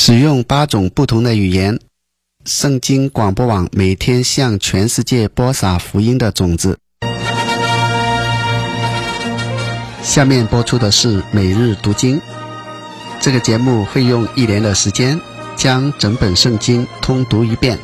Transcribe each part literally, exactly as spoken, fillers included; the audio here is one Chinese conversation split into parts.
使用八种不同的语言，圣经广播网每天向全世界播撒福音的种子。下面播出的是每日读经。这个节目会用一年的时间将整本圣经通读一遍。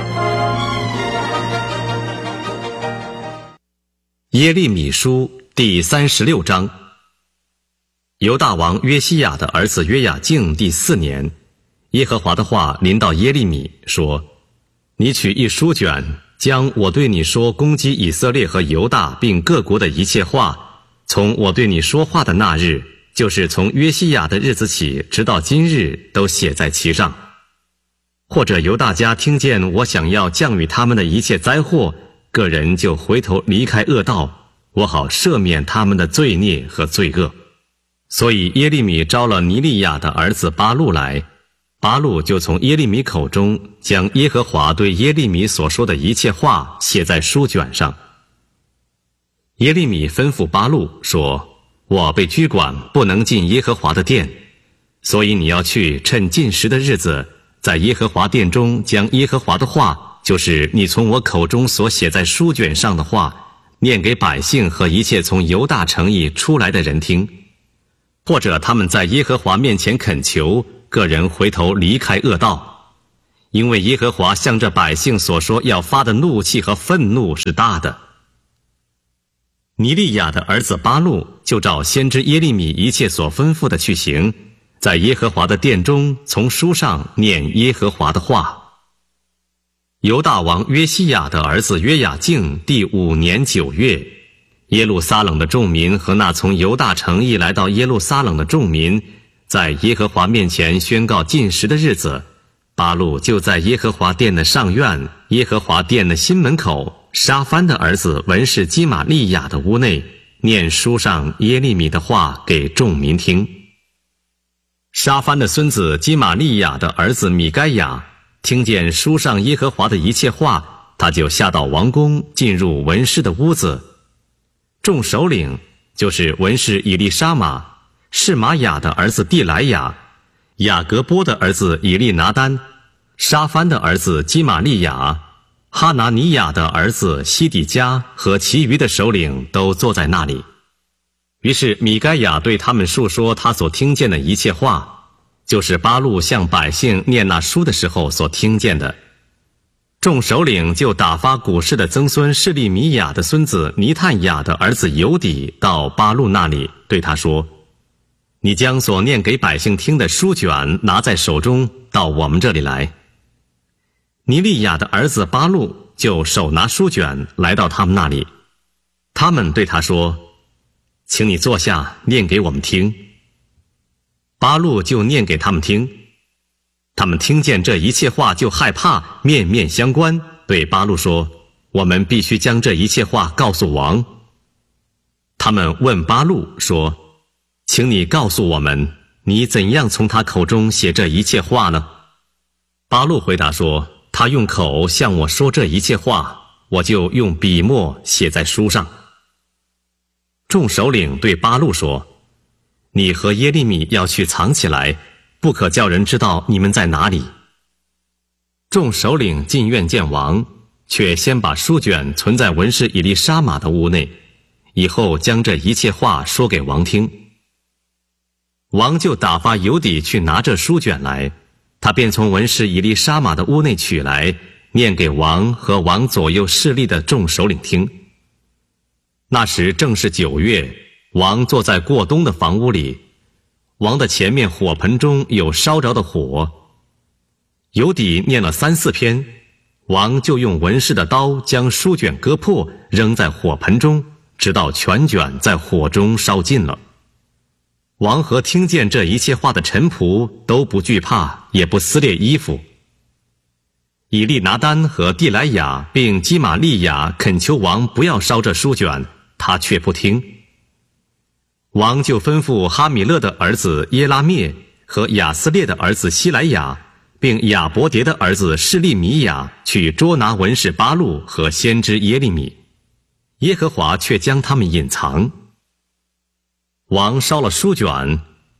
耶利米书第三十六章。犹大王约西亚的儿子约雅敬第四年，耶和华的话临到耶利米说：你取一书卷，将我对你说攻击以色列和犹大并各国的一切话，从我对你说话的那日，就是从约西亚的日子起，直到今日，都写在其上。或者犹大家听见我想要降与他们的一切灾祸，个人就回头离开恶道，我好赦免他们的罪孽和罪恶。所以耶利米招了尼利亚的儿子巴录来，巴录就从耶利米口中将耶和华对耶利米所说的一切话写在书卷上。耶利米吩咐巴录说：我被拘管，不能进耶和华的殿，所以你要去，趁禁食的日子，在耶和华殿中将耶和华的话，就是你从我口中所写在书卷上的话，念给百姓和一切从犹大城邑出来的人听。或者他们在耶和华面前恳求，个人回头离开恶道，因为耶和华向这百姓所说要发的怒气和愤怒是大的。尼利亚的儿子巴录就照先知耶利米一切所吩咐的去行，在耶和华的殿中从书上念耶和华的话。犹大王约西亚的儿子约雅敬第五年九月，耶路撒冷的众民和那从犹大城邑来到耶路撒冷的众民，在耶和华面前宣告禁食的日子，巴录就在耶和华殿的上院，耶和华殿的新门口，沙番的儿子文士基玛利亚的屋内，念书上耶利米的话给众民听。沙番的孙子基玛利亚的儿子米该亚听见书上耶和华的一切话，他就下到王宫，进入文士的屋子。众首领就是文士以利沙玛、示玛雅的儿子蒂莱雅、雅各波的儿子以利拿丹、沙番的儿子基玛利亚、哈拿尼亚的儿子西底家和其余的首领都坐在那里。于是米该亚对他们述说他所听见的一切话，就是巴录向百姓念那书的时候所听见的。众首领就打发古示的曾孙示利米亚的孙子尼探雅的儿子犹底到巴录那里，对他说：你将所念给百姓听的书卷拿在手中，到我们这里来。尼利亚的儿子巴录就手拿书卷来到他们那里，他们对他说：请你坐下，念给我们听。巴录就念给他们听。他们听见这一切话就害怕，面面相关，对巴录说：我们必须将这一切话告诉王。他们问巴录说：请你告诉我们，你怎样从他口中写这一切话呢？巴录回答说：他用口向我说这一切话，我就用笔墨写在书上。众首领对巴录说：你和耶利米要去藏起来，不可叫人知道你们在哪里。众首领进院见王，却先把书卷存在文士以利沙玛的屋内，以后将这一切话说给王听。王就打发犹底去拿这书卷来，他便从文士以利沙玛的屋内取来，念给王和王左右势力的众首领听。那时正是九月，王坐在过冬的房屋里，王的前面火盆中有烧着的火。犹底念了三四篇，王就用文士的刀将书卷割破，扔在火盆中，直到全卷在火中烧尽了。王和听见这一切话的臣仆都不惧怕，也不撕裂衣服。以利拿丹和蒂莱雅并基玛利亚恳求王不要烧这书卷，他却不听。王就吩咐哈米勒的儿子耶拉灭和亚斯列的儿子希莱亚，并亚伯迭的儿子示利米亚去捉拿文士巴录和先知耶利米，耶和华却将他们隐藏。王烧了书卷，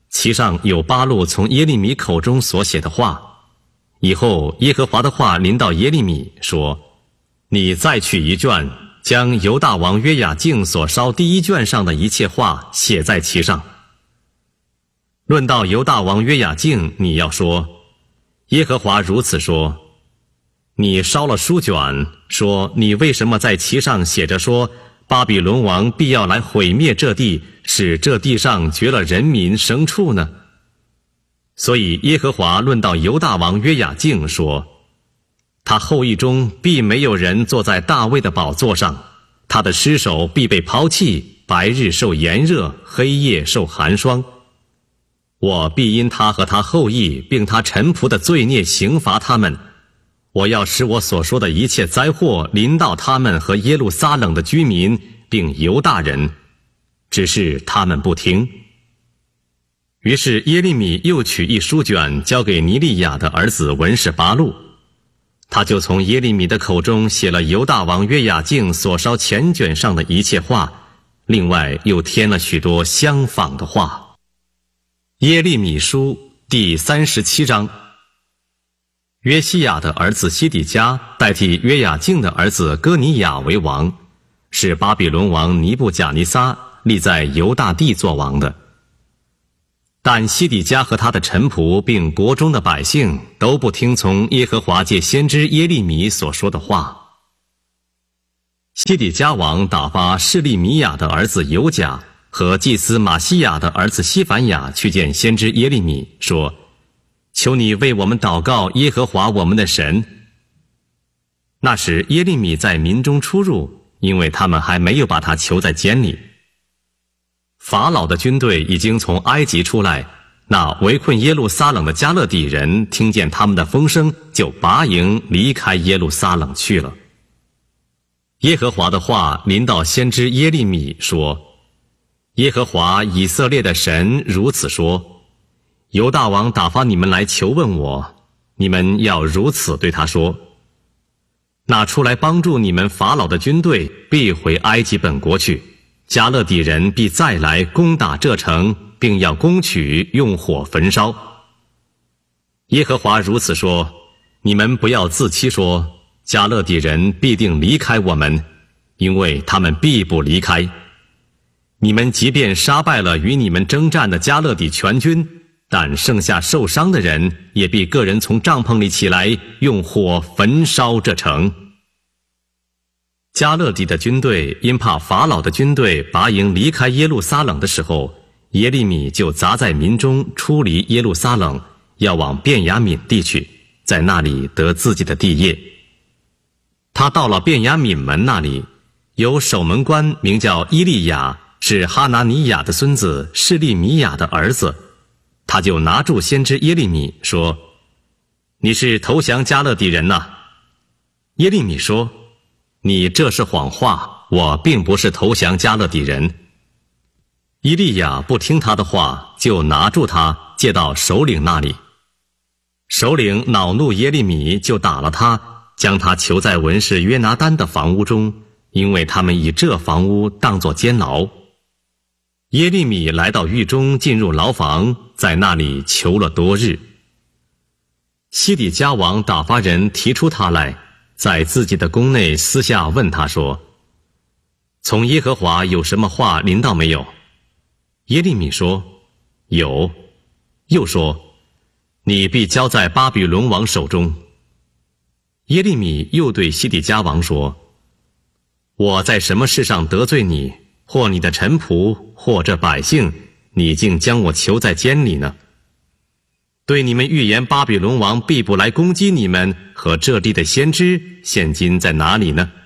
其上有八路从耶利米口中所写的话。以后耶和华的话临到耶利米，说：你再取一卷，将犹大王约雅敬所烧第一卷上的一切话写在其上。论到犹大王约雅敬，你要说：耶和华如此说，你烧了书卷，说你为什么在其上写着说，巴比伦王必要来毁灭这地，使这地上绝了人民牲畜呢？所以耶和华论到犹大王约雅敬说，他后裔中必没有人坐在大卫的宝座上，他的尸首必被抛弃，白日受炎热，黑夜受寒霜。我必因他和他后裔并他臣仆的罪孽刑罚他们，我要使我所说的一切灾祸临到他们和耶路撒冷的居民并犹大人，只是他们不听。于是耶利米又取一书卷交给尼利亚的儿子文士巴录，他就从耶利米的口中写了犹大王约雅敬所烧前卷上的一切话，另外又添了许多相仿的话。耶利米书第三十七章。约西亚的儿子西底家代替约雅敬的儿子哥尼雅为王，是巴比伦王尼布甲尼撒立在犹大地作王的。但西底家和他的臣仆并国中的百姓都不听从耶和华借先知耶利米所说的话。西底家王打发示利米亚的儿子犹甲和祭司马西亚的儿子西凡雅去见先知耶利米，说：求你为我们祷告耶和华我们的神。那时耶利米在民中出入，因为他们还没有把他囚在监里。法老的军队已经从埃及出来，那围困耶路撒冷的迦勒底人听见他们的风声，就拔营离开耶路撒冷去了。耶和华的话临到先知耶利米说：耶和华以色列的神如此说，犹大王打发你们来求问我，你们要如此对他说：那出来帮助你们法老的军队必回埃及本国去，迦勒底人必再来攻打这城，并要攻取，用火焚烧。耶和华如此说，你们不要自欺说，迦勒底人必定离开我们，因为他们必不离开。你们即便杀败了与你们征战的迦勒底全军，但剩下受伤的人也必个人从帐篷里起来，用火焚烧这城。迦勒底的军队因怕法老的军队拔营离开耶路撒冷的时候，耶利米就杂在民中出离耶路撒冷，要往便雅悯地去，在那里得自己的地业。他到了便雅悯门那里，有守门官名叫伊利亚，是哈拿尼亚的孙子示利米亚的儿子，他就拿住先知耶利米说：你是投降迦勒底人呐？耶利米说：你这是谎话，我并不是投降迦勒底人。伊利亚不听他的话，就拿住他，借到首领那里。首领恼怒耶利米，就打了他，将他囚在文士约拿单的房屋中，因为他们以这房屋当作监牢。耶利米来到狱中，进入牢房，在那里囚了多日。西底家王打发人提出他来，在自己的宫内私下问他说：从耶和华有什么话临到没有？耶利米说：有。又说：你必交在巴比伦王手中。耶利米又对西底家王说：我在什么事上得罪你，或你的臣仆，或这百姓，你竟将我囚在监里呢？对你们预言巴比伦王必不来攻击你们和这地的先知，现今在哪里呢？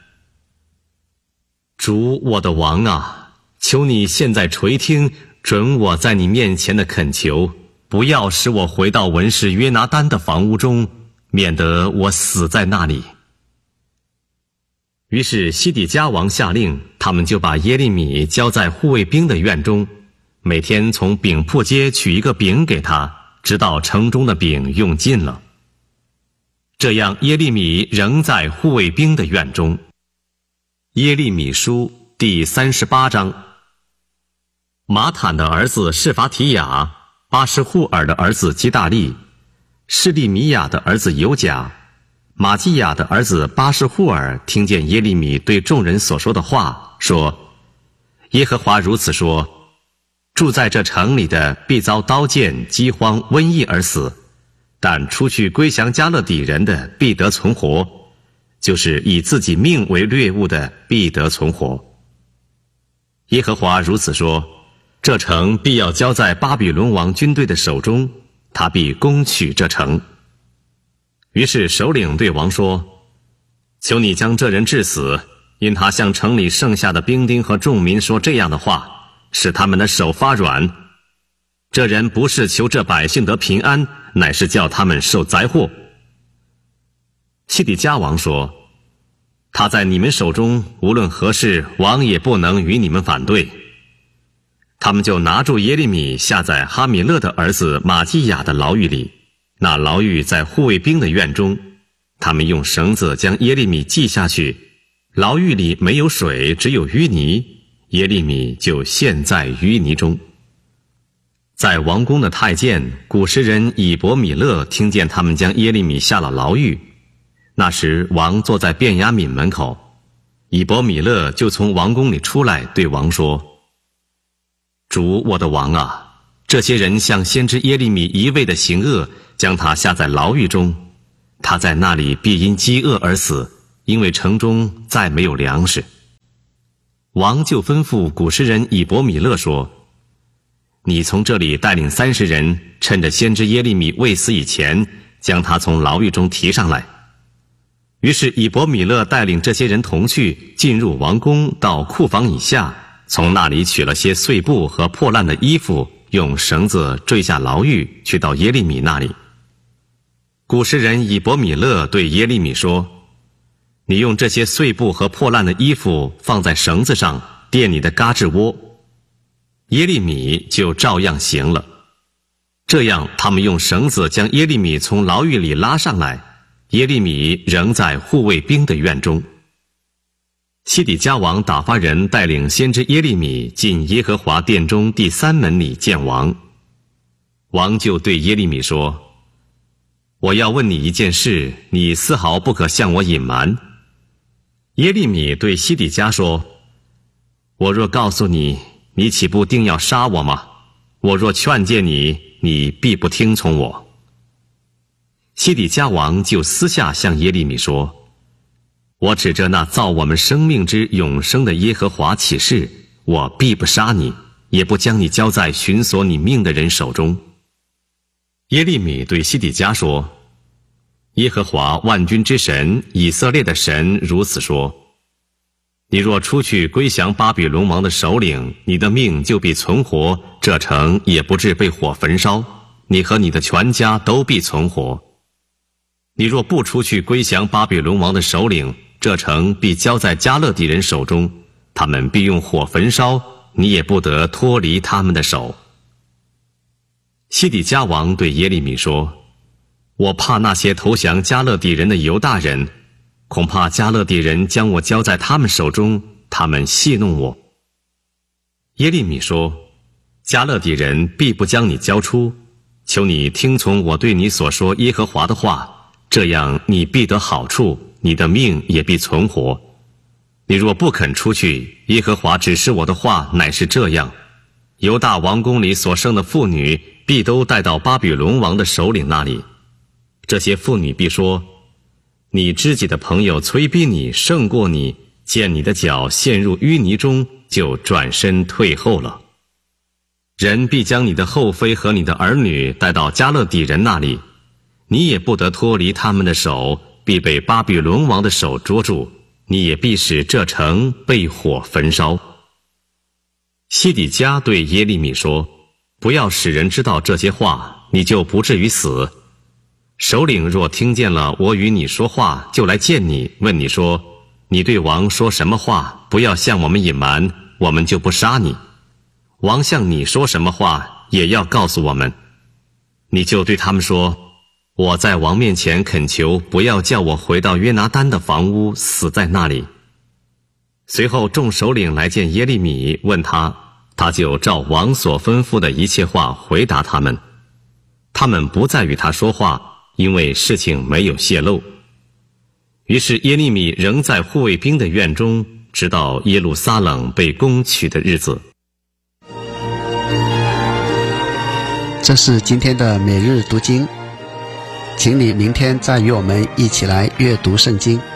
主我的王啊，求你现在垂听，准我在你面前的恳求，不要使我回到文士约拿单的房屋中，免得我死在那里。于是西底家王下令，他们就把耶利米交在护卫兵的院中，每天从饼铺街取一个饼给他，直到城中的饼用尽了。这样耶利米仍在护卫兵的院中。耶利米书第三十八章。马坦的儿子示法提雅巴什户尔的儿子基大利，示利米亚的儿子犹甲，玛基亚的儿子巴什户尔听见耶利米对众人所说的话，说：耶和华如此说，住在这城里的必遭刀剑、饥荒、瘟疫而死，但出去归降加勒底人的必得存活，就是以自己命为掠物的必得存活。耶和华如此说，这城必要交在巴比伦王军队的手中，他必攻取这城。于是首领对王说：求你将这人治死，因他向城里剩下的兵丁和众民说这样的话，使他们的手发软。这人不是求这百姓得平安，乃是叫他们受灾祸。西底家王说：他在你们手中，无论何事，王也不能与你们反对。他们就拿住耶利米，下在哈米勒的儿子玛基亚的牢狱里，那牢狱在护卫兵的院中。他们用绳子将耶利米系下去，牢狱里没有水，只有淤泥，耶利米就陷在淤泥中。在王宫的太监古时人以伯米勒听见他们将耶利米下了牢狱，那时王坐在便雅悯门口，以伯米勒就从王宫里出来，对王说：主我的王啊，这些人向先知耶利米一味的行恶，将他下在牢狱中，他在那里必因饥饿而死，因为城中再没有粮食。王就吩咐古时人以伯米勒说：你从这里带领三十人，趁着先知耶利米未死以前，将他从牢狱中提上来。于是以伯米勒带领这些人同去，进入王宫，到库房以下，从那里取了些碎布和破烂的衣服，用绳子坠下牢狱，去到耶利米那里。古时人以伯米勒对耶利米说：你用这些碎布和破烂的衣服放在绳子上，垫你的嘎吱窝。耶利米就照样行了。这样他们用绳子将耶利米从牢狱里拉上来，耶利米仍在护卫兵的院中。西底家王打发人带领先知耶利米进耶和华殿中第三门里见王。王就对耶利米说：我要问你一件事，你丝毫不可向我隐瞒。耶利米对西底家说：我若告诉你，你岂不定要杀我吗？我若劝诫你，你必不听从我。西底家王就私下向耶利米说：我指着那造我们生命之永生的耶和华起誓，我必不杀你，也不将你交在寻索你命的人手中。耶利米对西底家说：耶和华万军之神，以色列的神如此说：你若出去归降巴比伦王的首领，你的命就必存活，这城也不致被火焚烧，你和你的全家都必存活。你若不出去归降巴比伦王的首领，这城必交在加勒底人手中，他们必用火焚烧，你也不得脱离他们的手。西底家王对耶利米说：我怕那些投降加勒底人的犹大人，恐怕加勒底人将我交在他们手中，他们戏弄我。耶利米说：加勒底人必不将你交出，求你听从我对你所说耶和华的话，这样你必得好处，你的命也必存活。你若不肯出去，耶和华指示我的话乃是这样：犹大王宫里所生的妇女必都带到巴比伦王的首领那里。这些妇女必说：你知己的朋友催逼你胜过你，见你的脚陷入淤泥中，就转身退后了。人必将你的后妃和你的儿女带到加勒底人那里，你也不得脱离他们的手，必被巴比伦王的手捉住，你也必使这城被火焚烧。西底家对耶利米说：不要使人知道这些话，你就不至于死。首领若听见了我与你说话，就来见你，问你说：你对王说什么话？不要向我们隐瞒，我们就不杀你。王向你说什么话，也要告诉我们。你就对他们说：我在王面前恳求，不要叫我回到约拿单的房屋，死在那里。随后众首领来见耶利米，问他： 他就照王所吩咐的一切话回答他们。他们不再与他说话，因为事情没有泄露。于是耶利米仍在护卫兵的院中，直到耶路撒冷被攻取的日子。 这是今天的每日读经，请你明天再与我们一起来阅读圣经。